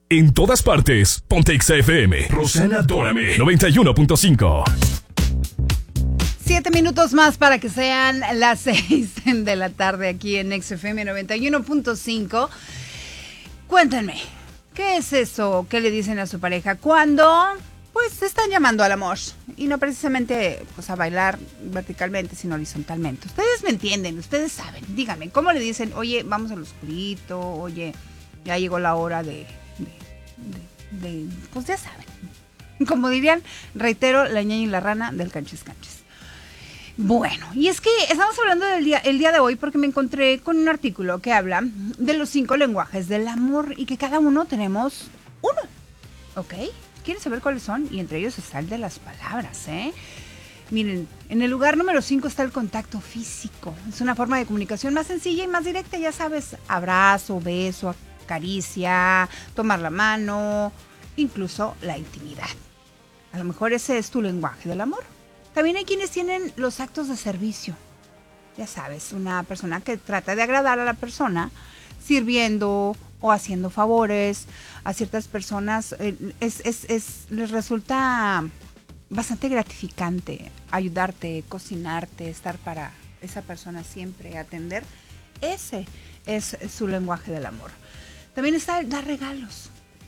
En todas partes, ponte Exa FM. Rosana Dórame, 91.5. 7 minutos más para que sean las 6 de la tarde aquí en XFM 91.5. Cuéntenme, ¿qué es eso que le dicen a su pareja cuando pues se están llamando al amor? Y no precisamente pues a bailar verticalmente, sino horizontalmente. Ustedes me entienden, ustedes saben. Díganme, ¿cómo le dicen? Oye, vamos al oscurito, oye, ya llegó la hora de pues ya saben. Como dirían, reitero, la ñaña y la rana del canchis canchis. Bueno, y es que estamos hablando el día de hoy porque me encontré con un artículo que habla de los 5 lenguajes del amor y que cada uno tenemos uno, ¿ok? ¿Quieren saber cuáles son? Y entre ellos está el de las palabras, ¿eh? Miren, en el lugar número 5 está el contacto físico. Es una forma de comunicación más sencilla y más directa, ya sabes, abrazo, beso, caricia, tomar la mano, incluso la intimidad. A lo mejor ese es tu lenguaje del amor. También hay quienes tienen los actos de servicio. Ya sabes, una persona que trata de agradar a la persona sirviendo o haciendo favores a ciertas personas. Les resulta bastante gratificante ayudarte, cocinarte, estar para esa persona siempre, atender. Ese es su lenguaje del amor. También está el dar regalos.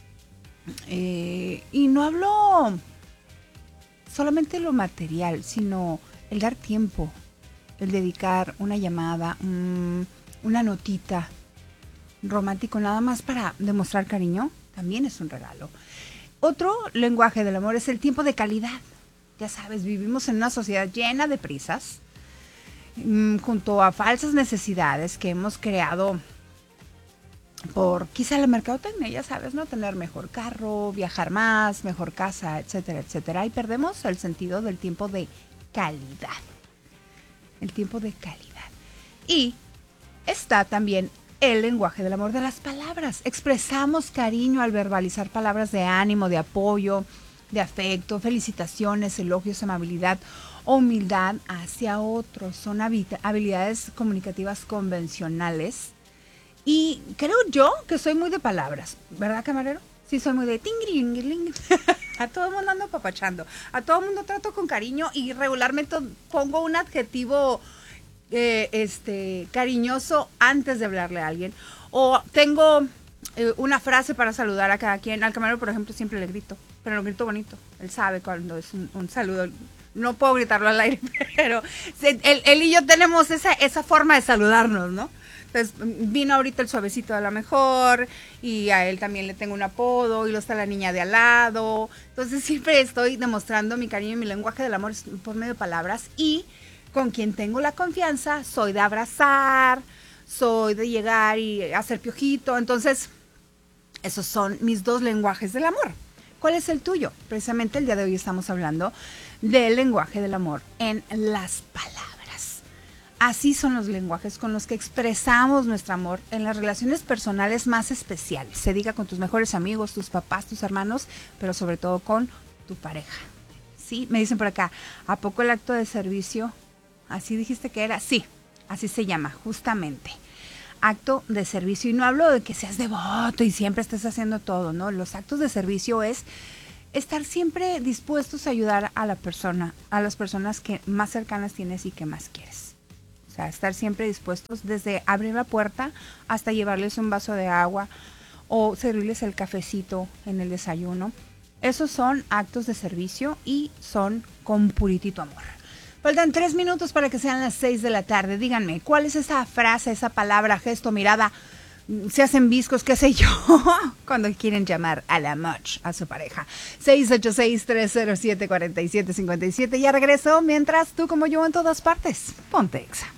Y no hablo solamente lo material, sino el dar tiempo, el dedicar una llamada, una notita romántico nada más para demostrar cariño, también es un regalo. Otro lenguaje del amor es el tiempo de calidad. Ya sabes, vivimos en una sociedad llena de prisas, junto a falsas necesidades que hemos creado por quizá la mercadotecnia, ya sabes, ¿no? Tener mejor carro, viajar más, mejor casa, etcétera, etcétera. Y perdemos el sentido del tiempo de calidad. El tiempo de calidad. Y está también el lenguaje del amor de las palabras. Expresamos cariño al verbalizar palabras de ánimo, de apoyo, de afecto, felicitaciones, elogios, amabilidad o humildad hacia otros. Son habilidades comunicativas convencionales. Y creo yo que soy muy de palabras, ¿verdad, camarero? Sí, soy muy de tingling. A todo el mundo ando papachando. A todo el mundo trato con cariño y regularmente pongo un adjetivo cariñoso antes de hablarle a alguien. O tengo una frase para saludar a cada quien. Al camarero, por ejemplo, siempre le grito, pero lo grito bonito. Él sabe cuando es un saludo. No puedo gritarlo al aire, pero él y yo tenemos esa forma de saludarnos, ¿no? Entonces vino ahorita el suavecito a lo mejor y a él también le tengo un apodo y luego está la niña de al lado. Entonces siempre estoy demostrando mi cariño y mi lenguaje del amor por medio de palabras y con quien tengo la confianza soy de abrazar, soy de llegar y hacer piojito. Entonces esos son mis 2 lenguajes del amor. ¿Cuál es el tuyo? Precisamente el día de hoy estamos hablando del lenguaje del amor en las palabras. Así son los lenguajes con los que expresamos nuestro amor en las relaciones personales más especiales. Se diga con tus mejores amigos, tus papás, tus hermanos, pero sobre todo con tu pareja. Sí, me dicen por acá, ¿a poco el acto de servicio? ¿Así dijiste que era? Sí, así se llama, justamente. Acto de servicio. Y no hablo de que seas devoto y siempre estés haciendo todo, ¿no? Los actos de servicio es estar siempre dispuestos a ayudar a la persona, a las personas que más cercanas tienes y que más quieres. O sea, estar siempre dispuestos desde abrir la puerta hasta llevarles un vaso de agua o servirles el cafecito en el desayuno. Esos son actos de servicio y son con puritito amor. Faltan 3 minutos para que sean las 6 de la tarde. Díganme, ¿cuál es esa frase, esa palabra, gesto, mirada? Se hacen viscos, qué sé yo, cuando quieren llamar a la much a su pareja. 686-307-4757. Ya regreso, mientras tú como yo en todas partes. Ponte Exa.